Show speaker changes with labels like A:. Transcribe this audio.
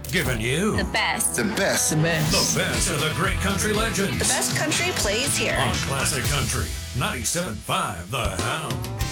A: Giving you
B: The best.
C: The best.
D: The best.
A: the best of the great country legends
B: The best country plays here.
A: on Classic Country 97.5 The Hound.